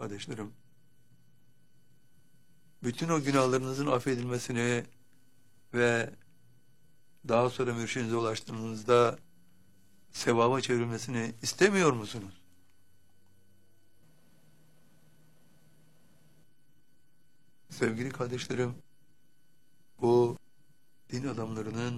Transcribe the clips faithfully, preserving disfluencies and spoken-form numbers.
kardeşlerim. Bütün o günahlarınızın affedilmesini ve daha sonra mürşidinize ulaştığınızda sevaba çevrilmesini istemiyor musunuz? Sevgili kardeşlerim, bu din adamlarının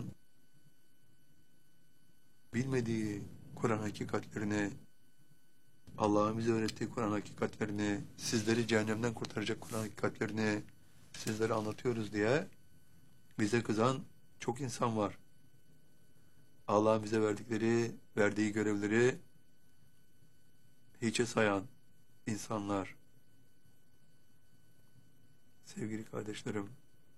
bilmediği Kur'an hakikatlerini, Allah'ın bize öğrettiği Kur'an hakikatlerini, sizleri cehennemden kurtaracak Kur'an hakikatlerini sizlere anlatıyoruz diye bize kızan çok insan var. Allah'ın bize verdikleri, verdiği görevleri hiçe sayan insanlar. Sevgili kardeşlerim,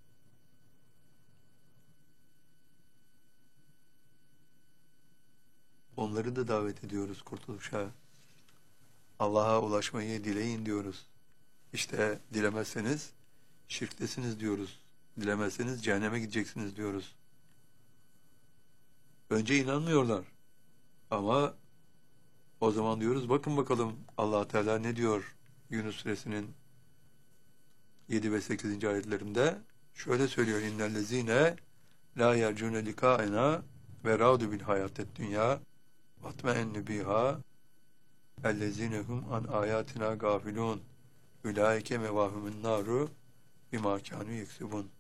onları da davet ediyoruz kurtuluşa. Allah'a ulaşmayı dileyin diyoruz. İşte dilemezseniz şirktesiniz diyoruz. Dilemezseniz cehenneme gideceksiniz diyoruz. Önce inanmıyorlar. Ama o zaman diyoruz, bakın bakalım Allah Teala ne diyor Yunus suresinin yedi ve sekizinci ayetlerinde. Şöyle söylüyor: İnnellezine la yercune likaena ve radu bil hayatet dünya vatme'ennu biha ellezinehum an ayatina gafilun ulaike mevahumun naru bima kanu yeksubun.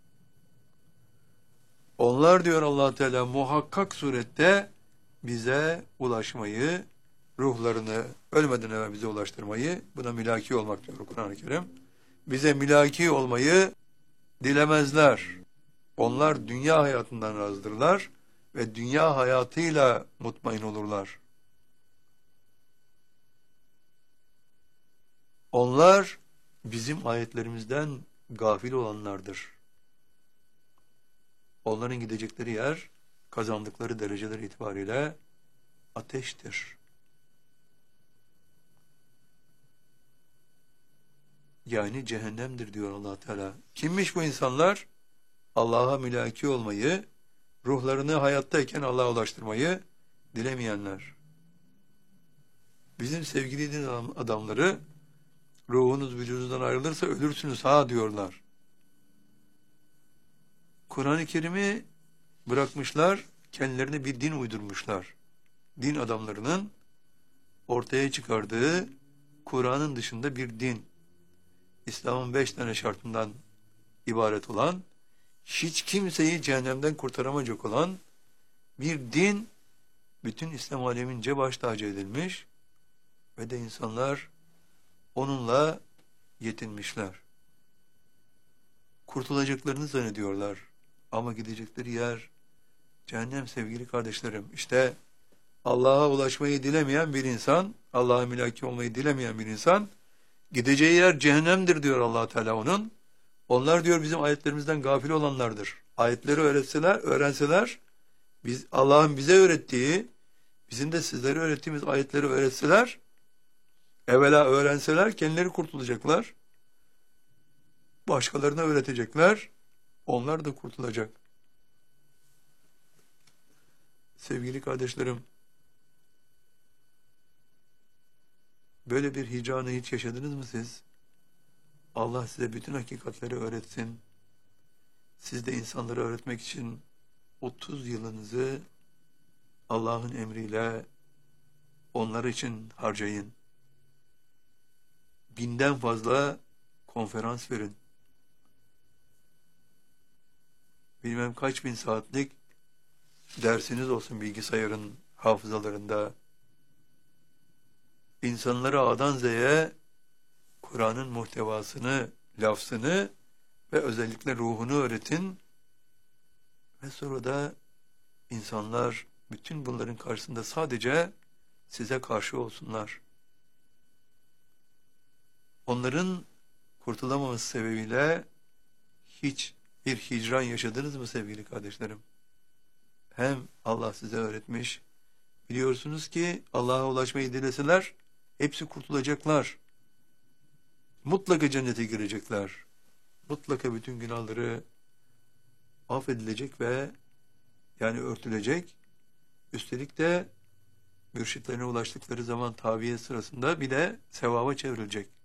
Onlar diyor Allah Teala muhakkak surette bize ulaşmayı, ruhlarını ölmeden evvel bize ulaştırmayı, buna mülaki olmak diyor Kur'an-ı Kerim. Bize mülaki olmayı dilemezler. Onlar dünya hayatından razdırlar ve dünya hayatıyla mutmain olurlar. Onlar bizim ayetlerimizden gafil olanlardır. Onların gidecekleri yer, kazandıkları dereceler itibariyle ateştir. Yani cehennemdir diyor Allah Teala. Kimmiş bu insanlar? Allah'a mülaki olmayı, ruhlarını hayattayken Allah'a ulaştırmayı dilemeyenler. Bizim sevgili din adamları, ruhunuz vücudunuzdan ayrılırsa ölürsünüz ha diyorlar. Kur'an-ı Kerim'i bırakmışlar, kendilerine bir din uydurmuşlar. Din adamlarının ortaya çıkardığı Kur'an'ın dışında bir din, İslam'ın beş tane şartından ibaret olan, hiç kimseyi cehennemden kurtaramayacak olan bir din, bütün İslam alemince baş tacı edilmiş ve de insanlar onunla yetinmişler. Kurtulacaklarını zannediyorlar ama gidecekleri yer cehennem sevgili kardeşlerim. İşte Allah'a ulaşmayı dilemeyen bir insan, Allah'a mülaki olmayı dilemeyen bir insan, gideceği yer cehennemdir diyor Allah Teala onun. Onlar diyor bizim ayetlerimizden gafil olanlardır. Ayetleri öğretseler, öğrenseler, biz Allah'ın bize öğrettiği, bizim de sizlere öğrettiğimiz ayetleri öğretseler, evvela öğrenseler kendileri kurtulacaklar. Başkalarına öğretecekler, onlar da kurtulacak. Sevgili kardeşlerim, böyle bir hicranı hiç yaşadınız mı siz? Allah size bütün hakikatleri öğretsin. Siz de insanlara öğretmek için otuz yılınızı Allah'ın emriyle onlar için harcayın. Binden fazla konferans verin. Bilmem kaç bin saatlik dersiniz olsun bilgisayarın hafızalarında. İnsanlara A'dan Z'ye Kur'an'ın muhtevasını, lafzını ve özellikle ruhunu öğretin. Ve sonra da insanlar bütün bunların karşısında sadece size karşı olsunlar. Onların kurtulamaması sebebiyle hiç bir hicran yaşadınız mı sevgili kardeşlerim? Hem Allah size öğretmiş, biliyorsunuz ki Allah'a ulaşmayı dileseler hepsi kurtulacaklar. Mutlaka cennete girecekler. Mutlaka bütün günahları affedilecek ve yani örtülecek. Üstelik de mürşitlerine ulaştıkları zaman taviye sırasında bir de sevaba çevrilecek.